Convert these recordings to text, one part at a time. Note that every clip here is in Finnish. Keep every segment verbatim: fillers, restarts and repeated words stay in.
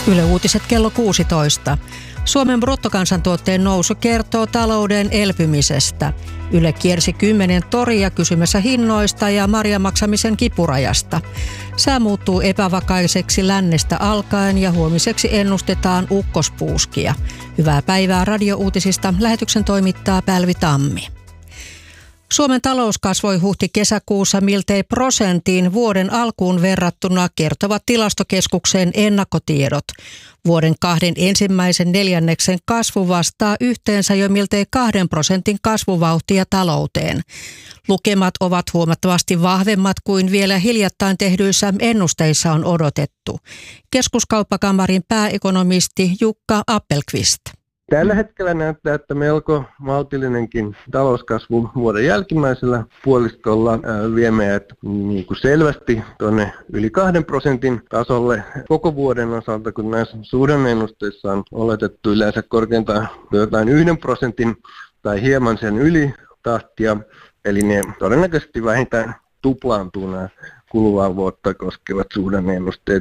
Yle Uutiset kello kuusitoista. Suomen bruttokansantuotteen nousu kertoo talouden elpymisestä. Yle kiersi kymmenen toria kysymässä hinnoista ja marjan maksamisen kipurajasta. Sää muuttuu epävakaiseksi lännestä alkaen ja huomiseksi ennustetaan ukkospuuskia. Hyvää päivää radiouutisista. Lähetyksen toimittaa Pälvi Tammi. Suomen talous kasvoi huhti-kesäkuussa miltei prosentin vuoden alkuun verrattuna, kertovat Tilastokeskuksen ennakkotiedot. Vuoden kahden ensimmäisen neljänneksen kasvu vastaa yhteensä jo miltei kahden prosentin kasvuvauhtia talouteen. Lukemat ovat huomattavasti vahvemmat kuin vielä hiljattain tehdyissä ennusteissa on odotettu. Keskuskauppakamarin pääekonomisti Jukka Appelqvist. Tällä hetkellä näyttää, että melko maltillinenkin talouskasvu vuoden jälkimmäisellä puoliskolla vie meidät niin kuin selvästi tuonne yli kahden prosentin tasolle koko vuoden osalta, kun näissä suhdanne-ennusteissa on oletettu yleensä korkeintaan jotain yhden prosentin tai hieman sen yli tahtia. Eli ne todennäköisesti vähintään tuplaantuu nämä kuluvaa vuotta koskevat suhdanne-ennusteet.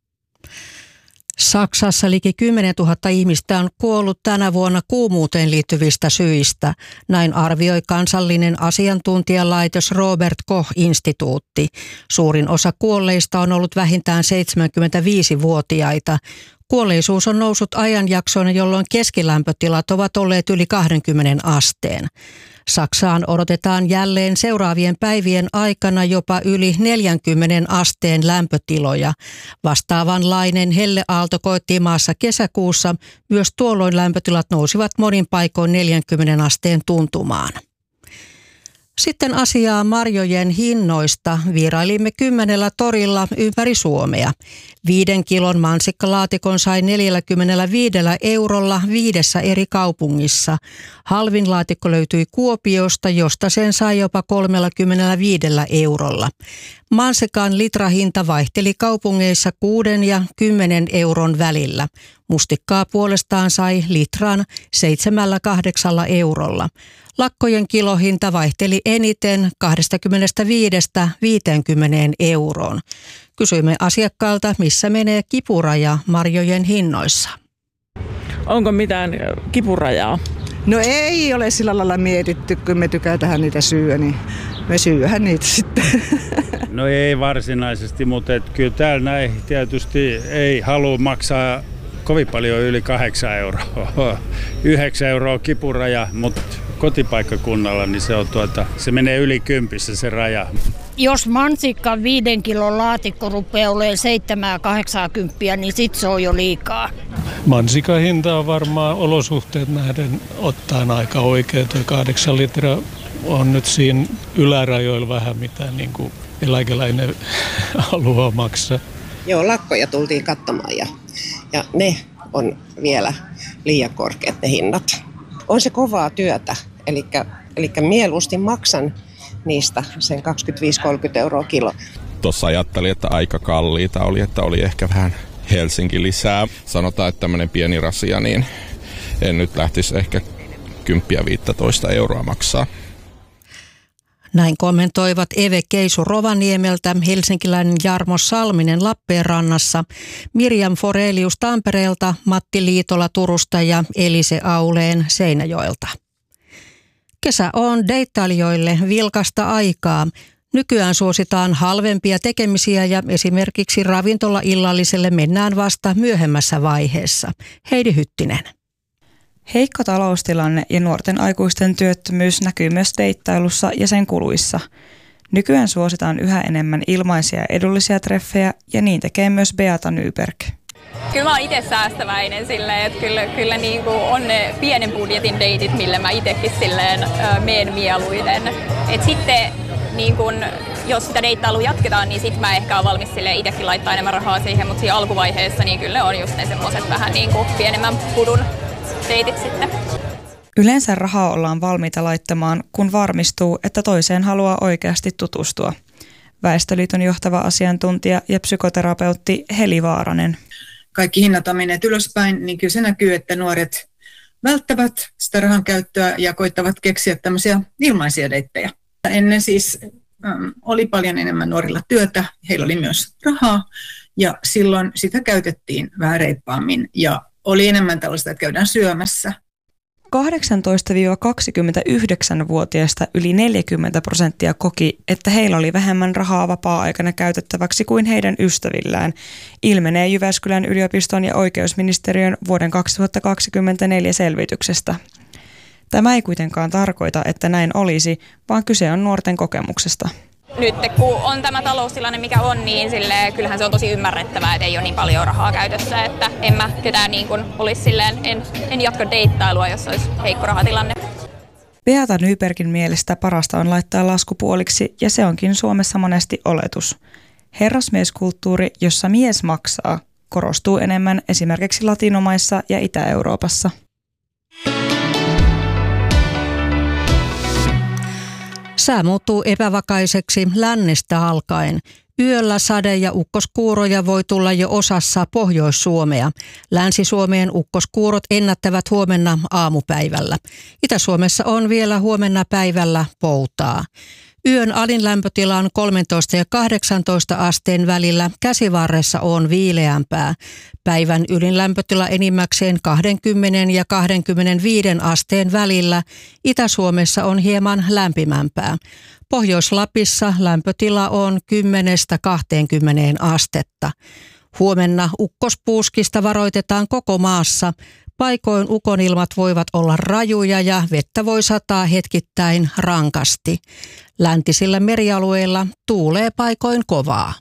Saksassa liki kymmenen tuhatta ihmistä on kuollut tänä vuonna kuumuuteen liittyvistä syistä. Näin arvioi kansallinen asiantuntijalaitos Robert Koch-instituutti. Suurin osa kuolleista on ollut vähintään seitsemänkymmentäviisivuotiaita. Kuolleisuus on noussut ajanjaksoina, jolloin keskilämpötilat ovat olleet yli kaksikymmentä asteen. Saksaan odotetaan jälleen seuraavien päivien aikana jopa yli neljänkymmenen asteen lämpötiloja. Vastaavanlainen helleaalto koettiin maassa kesäkuussa. Myös tuolloin lämpötilat nousivat monin paikoin neljänkymmenen asteen tuntumaan. Sitten asiaa marjojen hinnoista. Vierailimme kymmenellä torilla ympäri Suomea. Viiden kilon mansikkalaatikon sai neljäkymmentäviisi eurolla viidessä eri kaupungissa. Halvin laatikko löytyi Kuopiosta, josta sen sai jopa kolmekymmentäviisi eurolla. Mansikan litrahinta vaihteli kaupungeissa kuuden ja kymmenen euron välillä. Mustikkaa puolestaan sai litran seitsemällä kahdeksalla eurolla. Lakkojen kilohinta vaihteli eniten kaksikymmentäviisi viisikymmentä euroon. Kysyimme asiakkailta, missä menee kipuraja marjojen hinnoissa. Onko mitään kipurajaa? No ei ole sillä lailla mietitty, kun me tykätään niitä syödä, niin me syödään niitä sitten. No ei varsinaisesti, mutta et kyllä täällä näin tietysti ei halua maksaa kovin paljon yli kahdeksan euroa. Yhdeksän euroa kipuraja, mutta kotipaikkakunnalla niin se, on tuota, se menee yli kympissä se raja. Jos mansikka viiden kilon laatikko rupeaa olemaan seitsemää kahdeksankymmentä, niin sit se on jo liikaa. Mansikan hinta on varmaan olosuhteet nähden ottaen aika oikea. Tuo kahdeksan litraa on nyt siinä ylärajoilla vähän mitä niin kuin eläkeläinen haluaa maksaa. Joo, lakkoja tultiin katsomaan ja, ja ne on vielä liian korkeat ne hinnat. On se kovaa työtä, eli, eli mieluusti maksan niistä sen kaksikymmentäviisi kolmekymmentä euroa kilo. Tuossa ajattelin, että aika kalliita oli, että oli ehkä vähän Helsinki lisää. Sanotaan, että tämmöinen pieni rasia, niin en nyt lähtisi ehkä kymmenen viisitoista euroa maksaa. Näin kommentoivat Eve Keisu Rovaniemeltä, helsinkiläinen Jarmo Salminen Lappeenrannassa, Mirjam Forelius Tampereelta, Matti Liitola Turusta ja Elise Auleen Seinäjoelta. Kesä on deittailijoille vilkasta aikaa. Nykyään suositaan halvempia tekemisiä ja esimerkiksi ravintola-illalliselle mennään vasta myöhemmässä vaiheessa. Heidi Hyttinen. Heikko taloustilanne ja nuorten aikuisten työttömyys näkyy myös deittailussa ja sen kuluissa. Nykyään suositaan yhä enemmän ilmaisia ja edullisia treffejä ja niin tekee myös Beata Nyberg. Kyllä mä oon itse säästäväinen silleen, että kyllä, kyllä niin kuin on ne pienen budjetin deitit, millä mä itsekin silleen äh, meen mieluiten. Et sitten niin kun, jos sitä deittailua jatketaan, niin sit mä ehkä oon valmis itsekin laittaa enemmän rahaa siihen, mutta siinä alkuvaiheessa niin kyllä on just ne semmoiset vähän niin kuin pienemmän pudun deitit sitten. Yleensä rahaa ollaan valmiita laittamaan, kun varmistuu, että toiseen haluaa oikeasti tutustua. Väestöliiton johtava asiantuntija ja psykoterapeutti Heli Vaaranen. Kaikki hinnat on menneet ylöspäin, niin kyllä se näkyy, että nuoret välttävät sitä rahan käyttöä ja koittavat keksiä tämmöisiä ilmaisia deittejä. Ennen siis äm, oli paljon enemmän nuorilla työtä, heillä oli myös rahaa Ja silloin sitä käytettiin vähän reippaammin ja oli enemmän tällaista, että käydään syömässä. kahdeksantoista–kaksikymmentäyhdeksän-vuotiaista yli neljäkymmentä prosenttia koki, että heillä oli vähemmän rahaa vapaa-aikana käytettäväksi kuin heidän ystävillään. Ilmenee Jyväskylän yliopiston ja oikeusministeriön vuoden kaksituhattakaksikymmentäneljä selvityksestä. Tämä ei kuitenkaan tarkoita, että näin olisi, vaan kyse on nuorten kokemuksesta. Nyt kun on tämä taloustilanne mikä on, niin sille, kyllähän se on tosi ymmärrettävää, että ei ole niin paljon rahaa käytössä, että en mä ketään niin kuin olisi silleen, en, en jatka deittailua, jos olisi heikko rahatilanne. Beata Nybergin mielestä parasta on laittaa lasku puoliksi ja se onkin Suomessa monesti oletus. Herrasmieskulttuuri, jossa mies maksaa, korostuu enemmän esimerkiksi Latinomaissa ja Itä-Euroopassa. Sää muuttuu epävakaiseksi lännestä alkaen. Yöllä sade- ja ukkoskuuroja voi tulla jo osassa Pohjois-Suomea. Länsi-Suomeen ukkoskuurot ennättävät huomenna aamupäivällä. Itä-Suomessa on vielä huomenna päivällä poutaa. Yön alin lämpötila on kolmetoista ja kahdeksantoista asteen välillä, käsivarressa on viileämpää. Päivän ylin lämpötila enimmäkseen kaksikymmentä ja kaksikymmentäviisi asteen välillä, Itä-Suomessa on hieman lämpimämpää. Pohjois-Lapissa lämpötila on kymmenestä kahteenkymmeneen astetta. Huomenna ukkospuuskista varoitetaan koko maassa. Paikoin ukonilmat voivat olla rajuja ja vettä voi sataa hetkittäin rankasti. Läntisillä merialueilla tuulee paikoin kovaa.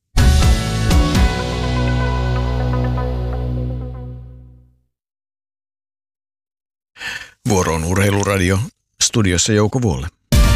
Vuoro on Urheiluradio. Studiossa Jouko Vuolle.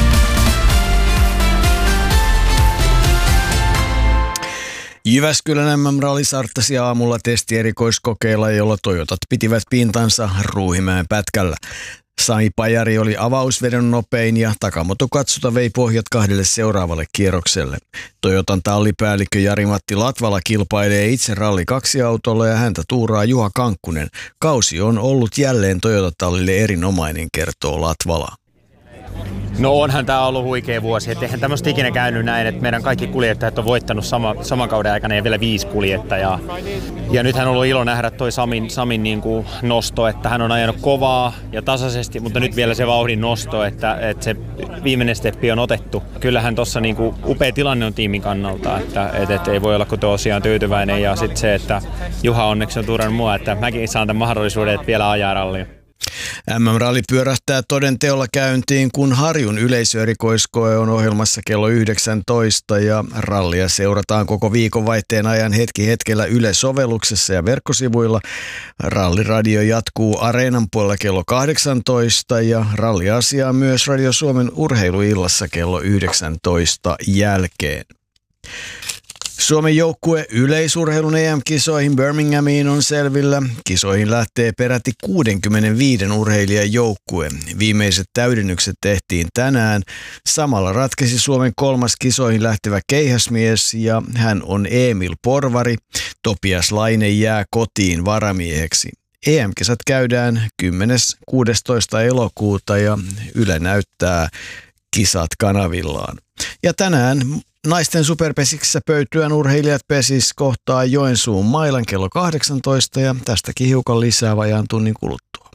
Jyväskylän M M-ralli starttasi aamulla testierikoiskokeilla, jolla Toyotat pitivät pintansa Ruuhimäen pätkällä. Sami Pajari oli avausvedon nopein ja Takamoto Katsuta vei pohjat kahdelle seuraavalle kierrokselle. Toyotan tallipäällikkö Jari-Matti Latvala kilpailee itse ralli kaksi autolla ja häntä tuuraa Juha Kankkunen. Kausi on ollut jälleen Toyota-tallille erinomainen, kertoo Latvala. No onhan tämä ollut huikea vuosi, että eihän tämmöistä ikinä käynyt näin, että meidän kaikki kuljettajat on voittanut sama, saman kauden aikana ja vielä viisi kuljettajaa. Ja nythän on ollut ilo nähdä toi Samin, Samin niin kuin nosto, että hän on ajanut kovaa ja tasaisesti, mutta nyt vielä se vauhdin nosto, että, että se viimeinen steppi on otettu. Kyllähän tuossa niin kuin upea tilanne on tiimin kannalta, että, että, että ei voi olla kuin tosiaan tyytyväinen ja sitten se, että Juha onneksi on tuurannut mua, että mäkin saan tämän mahdollisuuden, että vielä ajaa rallia. M M-ralli pyörähtää toden teolla käyntiin, kun Harjun yleisöerikoiskoe on ohjelmassa kello yhdeksäntoista ja rallia seurataan koko viikonvaihteen ajan hetki hetkellä Yle-sovelluksessa ja verkkosivuilla. Ralliradio jatkuu Areenan puolella kello kahdeksantoista ja ralliasiaa myös Radio Suomen urheiluillassa kello yhdeksäntoista jälkeen. Suomen joukkue yleisurheilun E M-kisoihin Birminghamiin on selvillä. Kisoihin lähtee peräti kuusikymmentäviisi urheilijan joukkue. Viimeiset täydennykset tehtiin tänään. Samalla ratkesi Suomen kolmas kisoihin lähtevä keihäsmies ja hän on Emil Porvari. Topias Laine jää kotiin varamieheksi. E M-kisat käydään kymmenes kuudestoista elokuuta ja Yle näyttää kisat kanavillaan. Ja tänään naisten superpesiksessä pöytyään urheilijat pesis kohtaa Joensuun mailan kello kahdeksantoista ja tästäkin hiukan lisää vajaan tunnin kuluttua.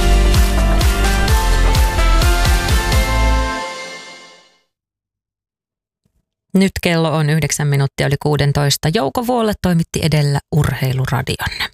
Nyt kello on yhdeksän minuuttia yli kuusitoista. Jouko Vuolle toimitti edellä Urheiluradion.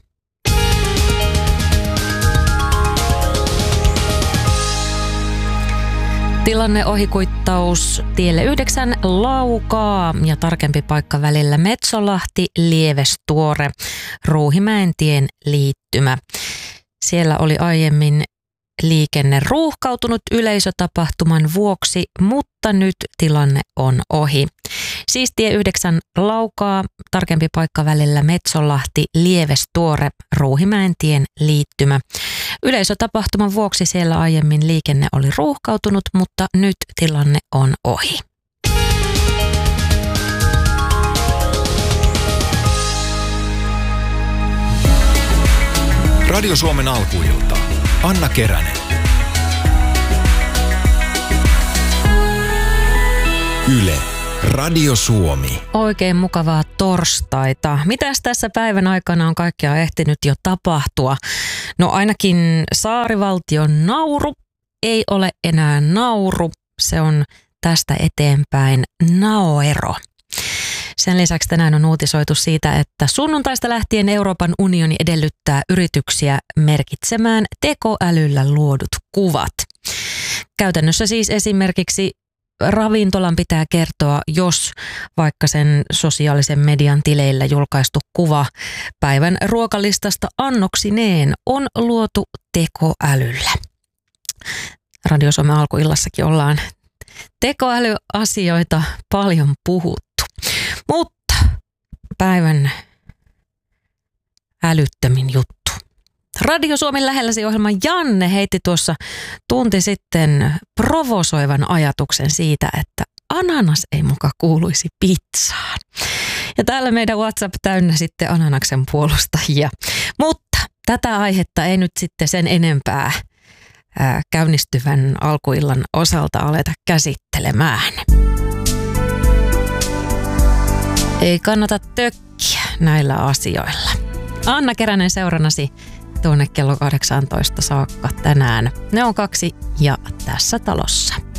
Tilanne ohikuittaus tielle yhdeksän Laukaa ja tarkempi paikka välillä Metsolahti, Lievestuore, Ruuhimäen tien liittymä. Siellä oli aiemmin liikenne ruuhkautunut yleisötapahtuman vuoksi, mutta nyt tilanne on ohi. Siis tie yhdeksän Laukaa, tarkempi paikka välillä Metsolahti, Lievestuore, Ruuhimäen tien liittymä. Yleisötapahtuman vuoksi siellä aiemmin liikenne oli ruuhkautunut, mutta nyt tilanne on ohi. Radio Suomen alkuilta. Anna Keränen. Yle. Radio Suomi. Oikein mukavaa torstaita. Mitäs tässä päivän aikana on kaikkea ehtinyt jo tapahtua? No ainakin saarivaltion nauru ei ole enää nauru. Se on tästä eteenpäin naoero. Sen lisäksi tänään on uutisoitu siitä, että sunnuntaista lähtien Euroopan unioni edellyttää yrityksiä merkitsemään tekoälyllä luodut kuvat. Käytännössä siis esimerkiksi ravintolan pitää kertoa, jos vaikka sen sosiaalisen median tileillä julkaistu kuva päivän ruokalistasta annoksineen on luotu tekoälyllä. Radio Suomen alkuillassakin ollaan tekoälyasioita paljon puhuttu. Mutta päivän älyttömin juttu. Radio Suomen lähelläsi -ohjelman Janne heitti tuossa tunti sitten provosoivan ajatuksen siitä, että ananas ei muka kuuluisi pizzaan. Ja täällä meidän WhatsApp täynnä sitten ananaksen puolustajia. Mutta tätä aihetta ei nyt sitten sen enempää ää, käynnistyvän alkuillan osalta aleta käsittelemään. Ei kannata tökkiä näillä asioilla. Anna Keränen seurannasi tuonne kello kahdeksantoista saakka tänään. Ne on kaksi ja tässä talossa.